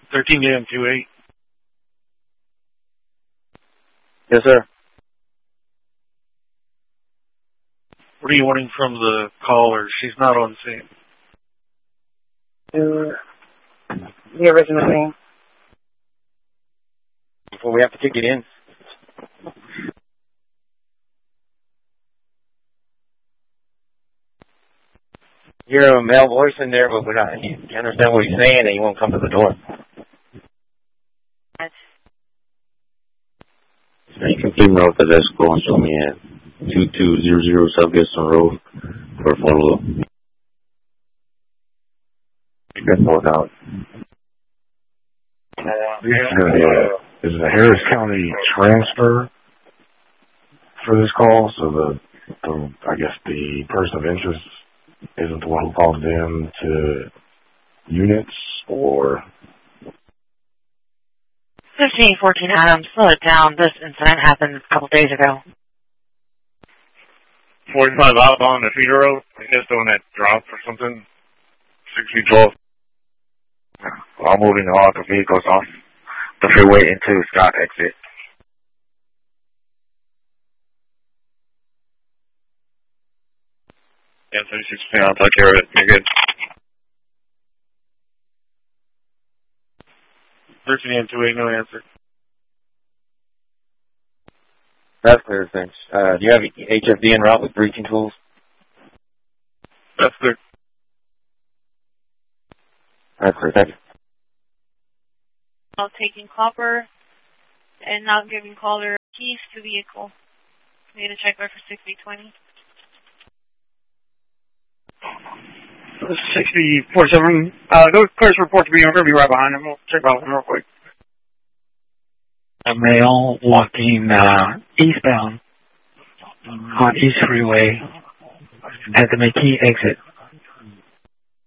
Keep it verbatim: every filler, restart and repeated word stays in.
thirteen A M two eight. Yes, sir. What are you wanting from the caller? She's not on scene. To the original scene. Before we have to kick it in. You hear a male voice in there, but we're not, you understand what he's saying, and he won't come to the door. You can email the desk go and show me at two two zero zero South Gibson Road for a follow-up. You can know it out. Yeah, is the Harris County transfer for this call? So the, the, I guess the person of interest isn't the one who calls in to units, or? fifteen fourteen Adams, slow it down. This incident happened a couple days ago. forty-five outbound to Feeder Road. I guess doing that drop or something. sixty twelve. All moving all the vehicles off the freeway into Scott exit. Yeah, thirty-six percent. I'll take care of it. You're good. thirteen A M two eight, no answer. That's clear, thanks. Uh, do you have H F D en route with breaching tools? That's clear. That's clear, thank you. While taking copper and not giving caller keys to vehicle. We need to check back for sixty twenty. sixty forty-seven. Uh, go clear this report to me. I'm going to be right behind him. We'll check out him real quick. A male walking uh, eastbound on East Freeway at the McKee exit.